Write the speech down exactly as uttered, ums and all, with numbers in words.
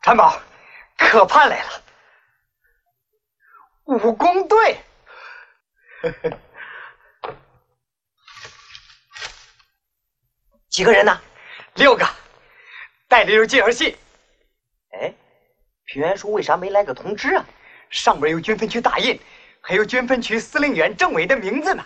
参谋，可盼来了，武工队。几个人呢？六个，带的有介绍信。哎，平原叔为啥没来个通知啊？上边有军分区大印，还有军分区司令员政委的名字呢。